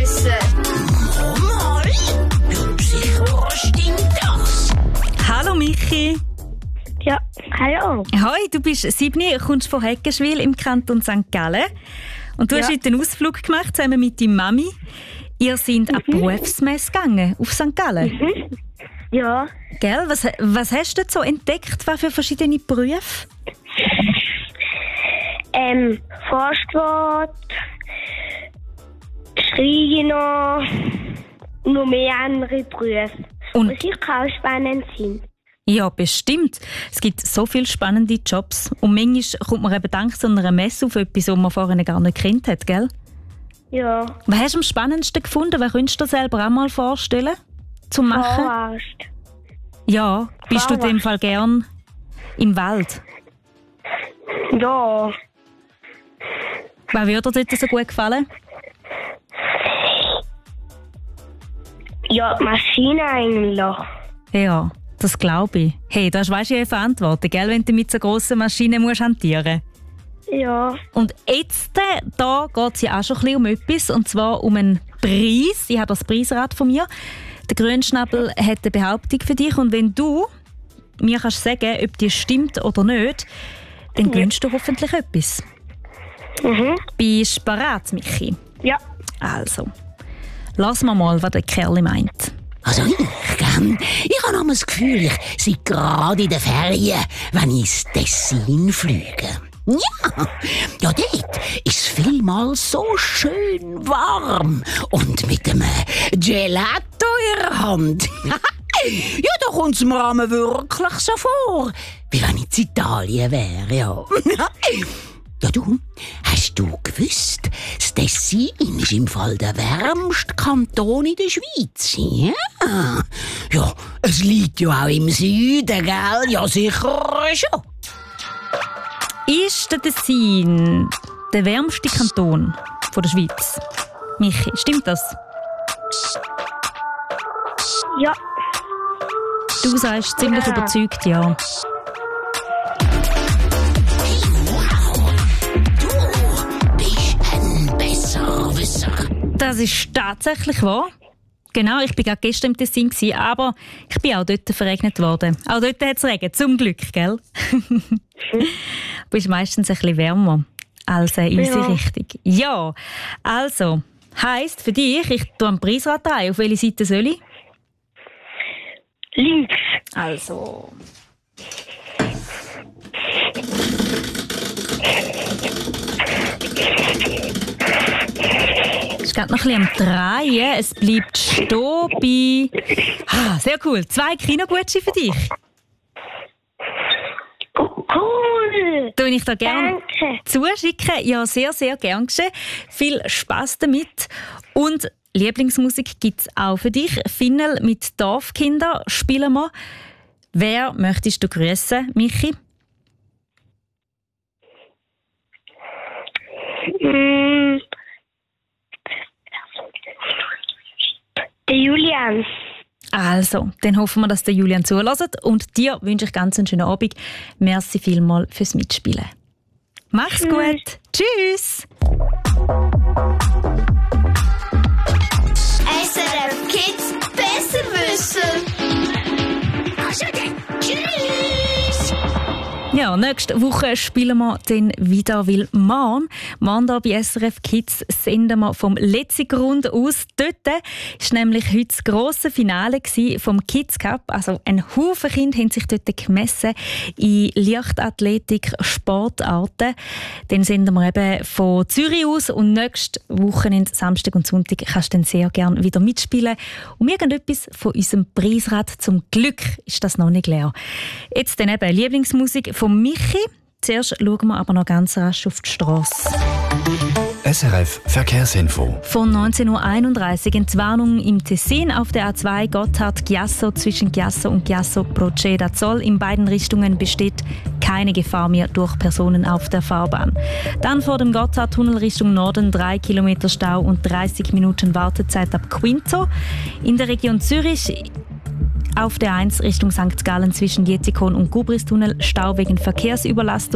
Oh mal, ja, sicher stimmt das. Hallo Michi. Ja, hallo. Hoi, du bist 7, kommst von Heckenschwil im Kanton St. Gallen. Und du hast heute einen Ausflug gemacht, zusammen mit deiner Mami. Ihr seid an die Berufsmesse gegangen, auf St. Gallen. Ja. Gell? Was hast du dort so entdeckt, was für verschiedene Berufe? Forstwart, Schreiner, noch mehr andere Berufe. Und Die sicher auch spannend sind. ja, bestimmt. Es gibt so viele spannende Jobs. Und manchmal kommt man eben dank so einer Messe auf etwas, was man vorher gar nicht gekannt hat, gell? Ja. Was hast du am spannendsten gefunden? Was könntest du dir selber auch mal vorstellen, zu machen? Fahrarzt. Ja, bist du in dem Fall gern im Wald? Ja. Was würde dir dort so gut gefallen? Ja, die Maschine eigentlich. Ja, das glaube ich. Hey, da hast du ja Verantwortung, gell, wenn du mit so grossen Maschinen musst hantieren. Ja. Und jetzt, da geht es ja auch schon ein bisschen um etwas, und zwar um einen Preis. Ich habe das Preisrad von mir. Der Grünschnabel hat eine Behauptung für dich, und wenn du mir kannst sagen, ob die stimmt oder nicht, dann gewinnst du hoffentlich etwas. Bist du bereit, Michi? Ja. Also, lass mal, was der Kerl meint. Also ich habe noch das Gefühl, ich sei gerade in den Ferien, wenn ich ins Tessin fliege. Ja, dort ist es vielmals so schön warm und mit einem Gelato in der Hand. Ja, da kommt es mir einmal wirklich so vor, wie wenn ich in Italien wäre, ja. Ja, du, hast du gewusst, das Tessin ist im Fall der wärmste Kanton in der Schweiz? Ja. Ja, es liegt ja auch im Süden, gell? Ja, sicher schon. Ist der Tessin der wärmste Kanton der Schweiz? Michi, stimmt das? Ja. Du sagst ziemlich überzeugt, ja. Das ist tatsächlich wahr. Genau, ich war gerade gestern im Tessin, aber ich bin auch dort verregnet worden. Auch dort hat es Regen, zum Glück, gell? Du bist meistens ein bisschen wärmer als in unsere Richtung. Ja, also, heisst für dich, ich tue am Preisrad rein. Auf welche Seite soll ich? Links. Also. Es ist gerade noch ein bisschen am Drehen. Es bleibt stehen bei... sehr cool. 2 Kinogutscheine für dich. Cool. Tue ich da gerne Danke. zuschicken. Ja, sehr, sehr gern geschehen. Viel Spass damit. Und Lieblingsmusik gibt es auch für dich. Finnel mit Dorfkinder spielen wir. Wer möchtest du grüßen, Michi? Der Julian. Also, dann hoffen wir, dass der Julian zulässt. Und dir wünsche ich ganz einen schönen Abend. Merci vielmals fürs Mitspielen. Mach's gut. Tschüss. SRF Kids besser wissen. Tschüss. Ja, nächste Woche spielen wir dann wieder, weil morgen bei SRF Kids senden wir vom Letzigrund aus. Dort war nämlich heute das grosse Finale vom Kids Cup. Also ein Haufen Kinder haben sich dort gemessen in Leichtathletik, Sportarten. Dann senden wir eben von Zürich aus, und nächste Woche, Samstag und Sonntag, kannst du dann sehr gerne wieder mitspielen. Und irgendetwas von unserem Preisrad, zum Glück ist das noch nicht leer. Jetzt dann eben Lieblingsmusik von Michi. Zuerst schauen wir aber noch ganz rasch auf die Strasse. SRF Verkehrsinfo. Von 19.31 Uhr Entwarnung im Tessin auf der A2 Gotthard-Chiasso zwischen Chiasso und Chiasso Proceda Zoll. In beiden Richtungen besteht keine Gefahr mehr durch Personen auf der Fahrbahn. Dann vor dem Gotthardtunnel Richtung Norden 3 Kilometer Stau und 30 Minuten Wartezeit ab Quinto. In der Region Zürich auf der 1 Richtung St. Gallen zwischen Jetzikon und Gubristunnel Stau wegen Verkehrsüberlastung.